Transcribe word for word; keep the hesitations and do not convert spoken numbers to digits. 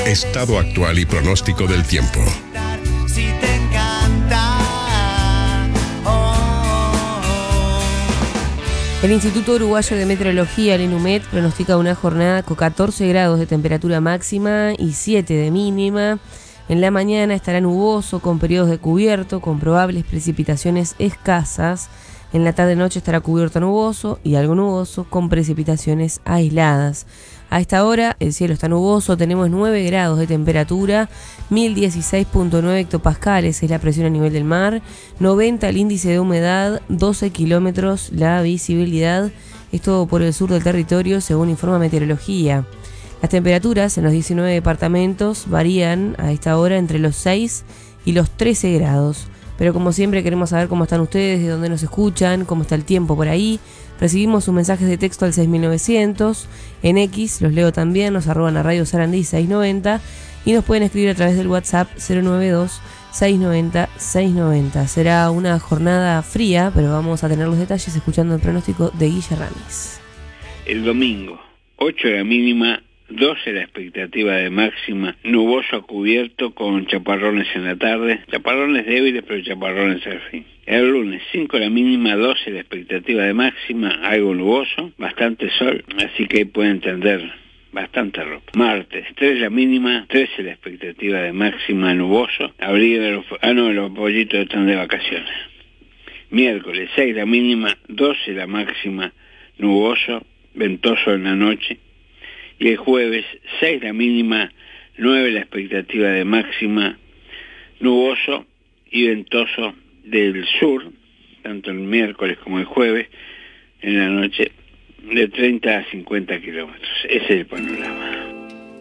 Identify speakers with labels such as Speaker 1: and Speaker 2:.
Speaker 1: Estado actual y pronóstico del tiempo.
Speaker 2: Si te encanta. Oh, oh.
Speaker 3: El Instituto Uruguayo de Meteorología, el INUMET, pronostica una jornada con catorce grados de temperatura máxima y siete de mínima. En la mañana estará nuboso, con periodos de cubierto, con probables precipitaciones escasas. En la tarde-noche estará cubierto nuboso y algo nuboso, con precipitaciones aisladas. A esta hora el cielo está nuboso, tenemos nueve grados de temperatura, mil dieciséis punto nueve hectopascales es la presión a nivel del mar, noventa el índice de humedad, doce kilómetros la visibilidad. Esto por el sur del territorio, según informa Meteorología. Las temperaturas en los diecinueve departamentos varían a esta hora entre los seis y los trece grados. Pero como siempre queremos saber cómo están ustedes, de dónde nos escuchan, cómo está el tiempo por ahí. Recibimos sus mensajes de texto al seis mil novecientos, en X los leo también, nos arroban a Radio Sarandí seiscientos noventa y nos pueden escribir a través del WhatsApp cero noventa y dos, seiscientos noventa, seiscientos noventa. Será una jornada fría, pero vamos a tener los detalles escuchando el pronóstico de Guille Ramis.
Speaker 4: El domingo, ocho la mínima, doce la expectativa de máxima, nuboso a cubierto con chaparrones en la tarde, chaparrones débiles pero chaparrones al fin. El lunes, cinco la mínima, doce la expectativa de máxima, algo nuboso, bastante sol, así que ahí pueden tender bastante ropa. Martes, tres la mínima, trece la expectativa de máxima, nuboso, abrigo de los, ah no, los pollitos están de vacaciones. Miércoles, seis la mínima, doce la máxima, nuboso, ventoso en la noche. Y el jueves, seis la mínima, nueve la expectativa de máxima, nuboso y ventoso del sur, tanto el miércoles como el jueves, en la noche, de treinta a cincuenta kilómetros. Ese es el panorama.